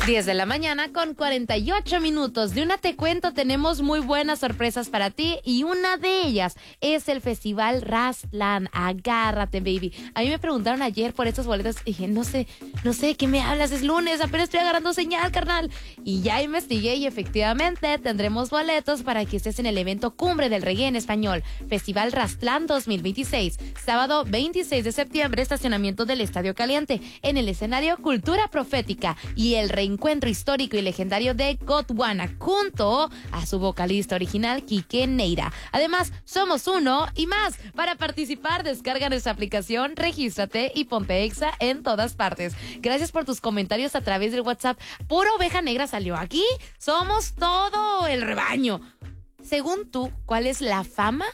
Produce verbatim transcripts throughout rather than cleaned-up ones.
diez de la mañana con cuarenta y ocho minutos. De una te cuento, tenemos muy buenas sorpresas para ti y una de ellas es el Festival Raztlán. Agárrate, baby. A mí me preguntaron ayer por estos boletos y dije, no sé, no sé de qué me hablas, es lunes, apenas estoy agarrando señal, carnal. Y ya investigué y efectivamente tendremos boletos para que estés en el evento Cumbre del Reggae en Español, Festival Raztlán dos mil veintiséis, sábado veintiséis de septiembre, estacionamiento del Estadio Caliente, en el escenario Cultura Profética y el reencuentro histórico y legendario de Gondwana junto a su vocalista original Quique Neira. Además, somos uno y más. Para participar, descarga nuestra aplicación, regístrate y ponte Exa en todas partes. Gracias por tus comentarios a través del WhatsApp. Pura oveja negra salió aquí. Somos todo el rebaño. Según tú, ¿cuál es la fama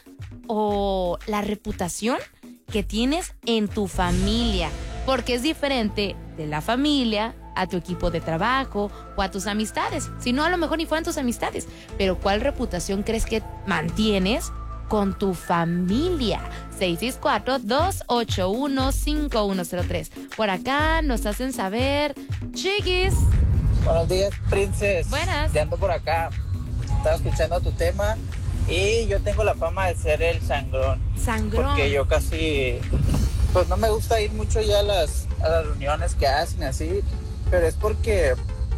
o la reputación que tienes en tu familia? Porque es diferente de la familia a tu equipo de trabajo o a tus amistades. Si no, a lo mejor ni fueran tus amistades. Pero ¿cuál reputación crees que mantienes con tu familia? seis seis cuatro, dos ocho uno, cinco uno cero tres. Por acá nos hacen saber, chiquis. Buenos días, Princess. Buenas. Ya ando por acá. Estaba escuchando tu tema y yo tengo la fama de ser el sangrón. Sangrón. Porque yo casi, pues no me gusta ir mucho ya a las, a las reuniones que hacen así, pero es porque,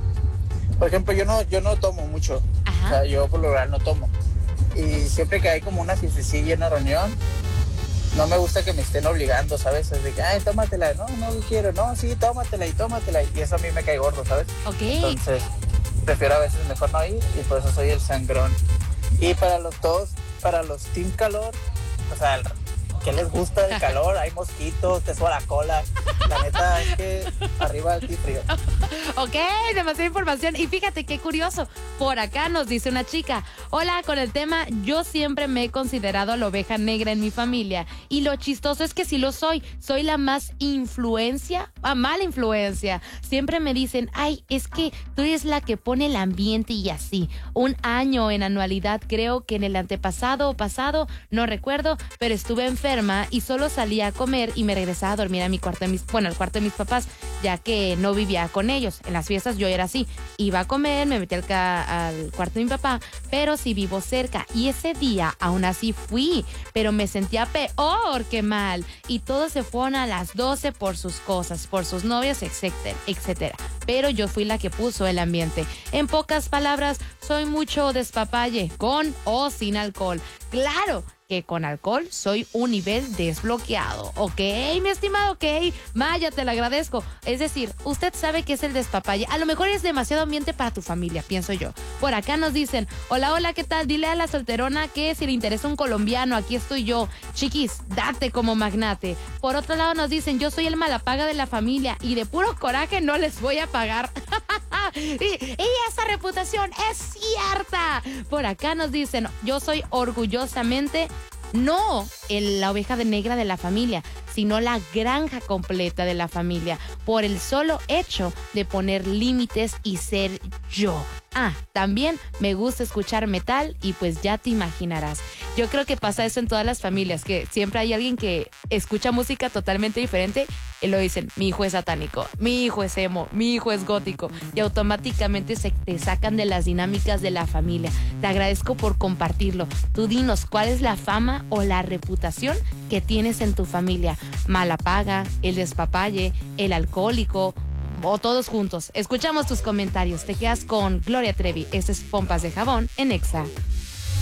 por ejemplo, yo no, yo no tomo mucho. Ajá. O sea, yo por lo general no tomo. Y siempre que hay como una fiestecilla en una reunión, no me gusta que me estén obligando, ¿sabes? Es de que, ay, tómatela. No, no quiero. No, sí, tómatela y tómatela. Y eso a mí me cae gordo, ¿sabes? Ok. Entonces, prefiero a veces mejor no ir y por eso soy el sangrón. Y para los dos, para los team calor, o sea, ¿qué les gusta el calor? Hay mosquitos, te suena la cola. La neta es que arriba el team frío. Ok, demasiada información. Y fíjate qué curioso. Por acá nos dice una chica. Hola, con el tema, yo siempre me he considerado la oveja negra en mi familia. Y lo chistoso es que sí lo soy. Soy la más influencia, a mala influencia. Siempre me dicen, ay, es que tú eres la que pone el ambiente y así. Un año en anualidad, creo que en el antepasado o pasado, no recuerdo, pero estuve enferma y solo salía a comer y me regresaba a dormir a mi cuarto de mis, bueno, al cuarto de mis papás, ya que no vivía con ellos. En las fiestas yo era así. Iba a comer, me metí al, ca- al cuarto de mi papá, pero sí vivo cerca. Y ese día aún así fui, pero me sentía peor que mal. Y todos se fueron a las doce por sus cosas, por sus novios, etcétera, etcétera. Pero yo fui la que puso el ambiente. En pocas palabras, soy mucho despapalle, con o sin alcohol. Claro que con alcohol soy un nivel desbloqueado. Ok, mi estimado, ok. Maya, te lo agradezco. Es decir, usted sabe que es el despapalle. A lo mejor es demasiado ambiente para tu familia, pienso yo. Por acá nos dicen, hola, hola, ¿qué tal? Dile a la solterona que si le interesa un colombiano, aquí estoy yo. Chiquis, date como magnate. Por otro lado nos dicen, yo soy el malapaga de la familia y de puro coraje no les voy a pagar. y, y esa reputación es cierta. Por acá nos dicen, yo soy orgullosamente no el, la oveja de negra de la familia, sino la granja completa de la familia, por el solo hecho de poner límites y ser yo. Ah, también me gusta escuchar metal y pues ya te imaginarás. Yo creo que pasa eso en todas las familias, que siempre hay alguien que escucha música totalmente diferente y lo dicen, mi hijo es satánico, mi hijo es emo, mi hijo es gótico, y automáticamente se te sacan de las dinámicas de la familia. Te agradezco por compartirlo. Tú dinos, ¿cuál es la fama o la reputación que tienes en tu familia? Mala paga, el despapalle, el alcohólico o todos juntos. Escuchamos tus comentarios. Te quedas con Gloria Trevi. Este es Pompas de Jabón en Exa.